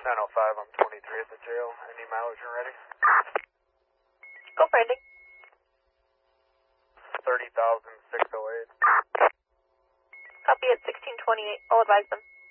905, I'm 23 at the jail. Any mileage and ready? Go for ending. 30,608. Copy at 1628. I'll advise them.